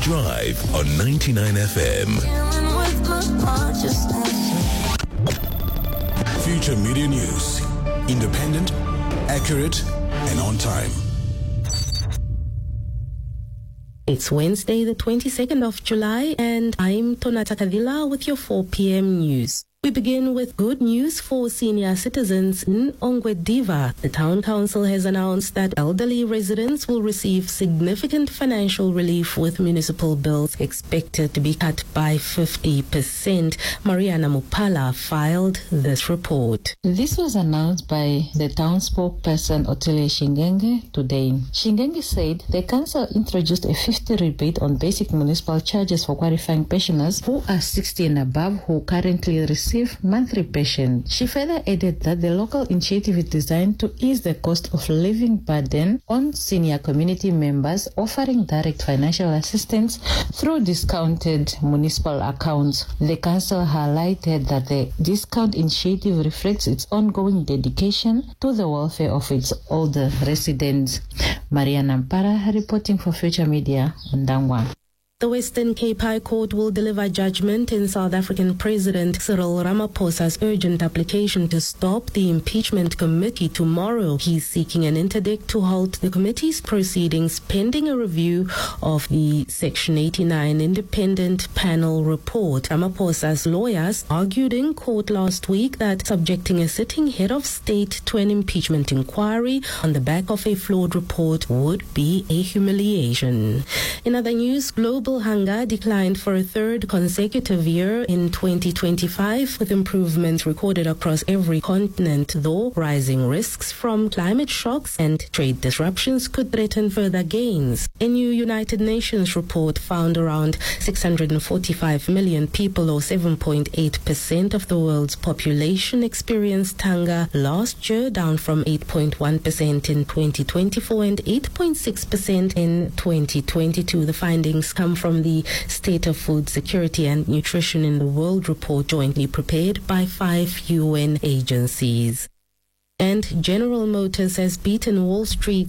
Drive on 99 FM. Future Media News. Independent, accurate, and on time. It's Wednesday, the 22nd of July, and I'm Tonata Kadila with your 4 p.m. news. We begin with good news for senior citizens in Ongwediva. The town council has announced that elderly residents will receive significant financial relief, with municipal bills expected to be cut by 50%. Mariana Mupala filed this report. This was announced by the town spokesperson Otile Shingenge today. Shingenge said the council introduced a 50 rebate on basic municipal charges for qualifying pensioners who are 60 and above who currently receive monthly pension. She further added that the local initiative is designed to ease the cost of living burden on senior community members, offering direct financial assistance through discounted municipal accounts. The council highlighted that the discount initiative reflects its ongoing dedication to the welfare of its older residents. Mariana Mpara reporting for Future Media, Ndangwa. The Western Cape High Court will deliver judgment in South African President Cyril Ramaphosa's urgent application to stop the impeachment committee tomorrow. He's seeking an interdict to halt the committee's proceedings pending a review of the Section 89 independent panel report. Ramaphosa's lawyers argued in court last week that subjecting a sitting head of state to an impeachment inquiry on the back of a flawed report would be a humiliation. In other news, global hunger declined for a third consecutive year in 2025, with improvements recorded across every continent, though rising risks from climate shocks and trade disruptions could threaten further gains. A new United Nations report found around 645 million people, or 7.8% of the world's population, experienced hunger last year, down from 8.1% in 2024 and 8.6% in 2022. The findings come from the State of Food Security and Nutrition in the World report, jointly prepared by 5 UN agencies. And General Motors has beaten Wall Street